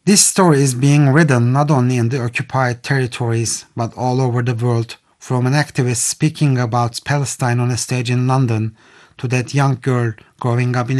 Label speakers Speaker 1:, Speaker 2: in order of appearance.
Speaker 1: This story is being written not only in the occupied territories but all over the world, from an activist speaking about Palestine on a stage in London to that young girl growing up in